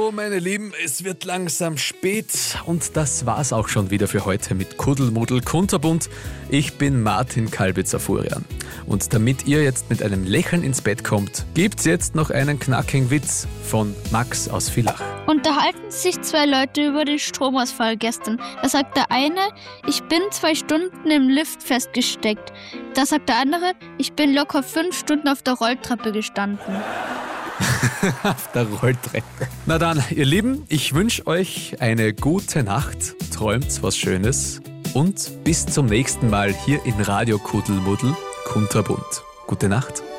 So, meine Lieben, es wird langsam spät und das war's auch schon wieder für heute mit Kuddelmuddel kunterbunt. Ich bin Martin Kalbitzer-Furian und damit ihr jetzt mit einem Lächeln ins Bett kommt, gibt's jetzt noch einen knackigen Witz von Max aus Villach. Unterhalten sich zwei Leute über den Stromausfall gestern. Da sagt der eine, ich bin 2 Stunden im Lift festgesteckt. Da sagt der andere, ich bin locker 5 Stunden auf der Rolltreppe gestanden. Auf der Rolltreppe. Na dann, ihr Lieben, ich wünsche euch eine gute Nacht, träumt was Schönes und bis zum nächsten Mal hier in Radio Kuddelmuddel kunterbunt. Gute Nacht.